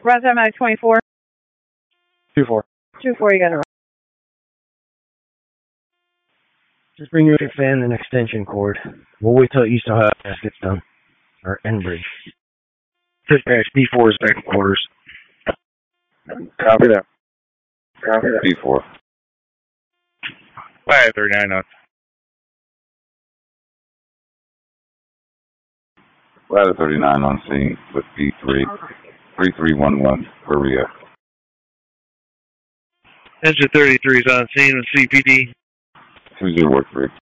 Roger, Max 24. 2-4. 2-4, you got it. Just bring your fan and extension cord. We'll wait till East Ohio Gas gets done. Or Enbridge. Dispatch, B4 is back in quarters. Copy that. Copy that. B4. 539 knots. Ladder 39 on scene with B3. 3311 for Rio. Engine 33 is on scene with CPD. 2013.